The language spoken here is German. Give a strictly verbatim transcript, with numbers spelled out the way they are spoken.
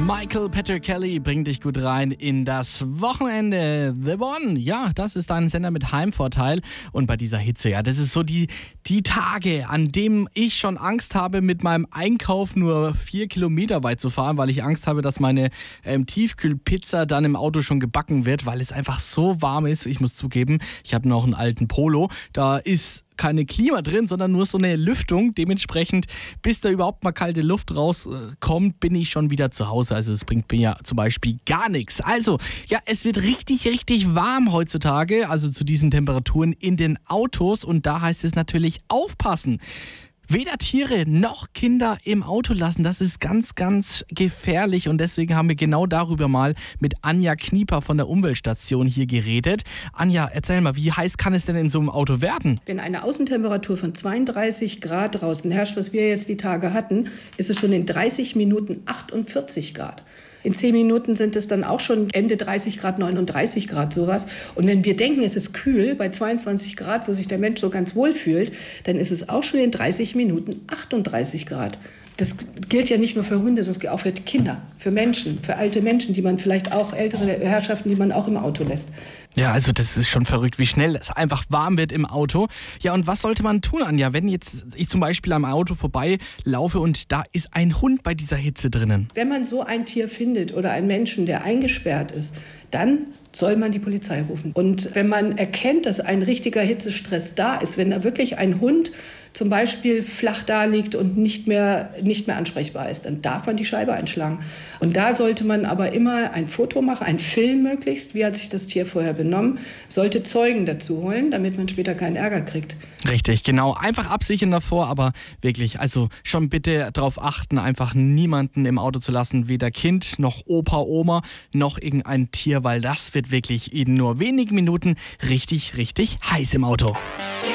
Michael Patrick Kelly bringt dich gut rein in das Wochenende. The One, ja, das ist ein Sender mit Heimvorteil. Und bei dieser Hitze, ja, das ist so die, die Tage, an denen ich schon Angst habe, mit meinem Einkauf nur vier Kilometer weit zu fahren, weil ich Angst habe, dass meine ähm, Tiefkühlpizza dann im Auto schon gebacken wird, weil es einfach so warm ist. Ich muss zugeben, ich habe noch einen alten Polo, da ist keine Klima drin, sondern nur so eine Lüftung. Dementsprechend, bis da überhaupt mal kalte Luft rauskommt, bin ich schon wieder zu Hause. Also das bringt mir ja zum Beispiel gar nichts. Also, ja, es wird richtig, richtig warm heutzutage, also zu diesen Temperaturen in den Autos. Und da heißt es natürlich aufpassen. Weder Tiere noch Kinder im Auto lassen, das ist ganz, ganz gefährlich und deswegen haben wir genau darüber mal mit Anja Knieper von der Umweltstation hier geredet. Anja, erzähl mal, wie heiß kann es denn in so einem Auto werden? Wenn eine Außentemperatur von zweiunddreißig Grad draußen herrscht, was wir jetzt die Tage hatten, ist es schon in dreißig Minuten achtundvierzig Grad. In zehn Minuten sind es dann auch schon Ende dreißig Grad, neununddreißig Grad sowas. Und wenn wir denken, es ist kühl bei zweiundzwanzig Grad, wo sich der Mensch so ganz wohl fühlt, dann ist es auch schon in dreißig Minuten achtunddreißig Grad. Das gilt ja nicht nur für Hunde, sondern auch für Kinder, für Menschen, für alte Menschen, die man vielleicht auch, ältere Herrschaften, die man auch im Auto lässt. Ja, also das ist schon verrückt, wie schnell es einfach warm wird im Auto. Ja, und was sollte man tun, Anja, wenn jetzt ich zum Beispiel am Auto vorbei laufe und da ist ein Hund bei dieser Hitze drinnen? Wenn man so ein Tier findet oder einen Menschen, der eingesperrt ist, dann soll man die Polizei rufen. Und wenn man erkennt, dass ein richtiger Hitzestress da ist, wenn da wirklich ein Hund zum Beispiel flach da liegt und nicht mehr, nicht mehr ansprechbar ist, dann darf man die Scheibe einschlagen. Und da sollte man aber immer ein Foto machen, ein Film möglichst, wie hat sich das Tier vorher benommen, sollte Zeugen dazu holen, damit man später keinen Ärger kriegt. Richtig, genau. Einfach absichern davor, aber wirklich, also schon bitte darauf achten, einfach niemanden im Auto zu lassen, weder Kind noch Opa, Oma, noch irgendein Tier, weil das wird wirklich in nur wenigen Minuten richtig, richtig heiß im Auto.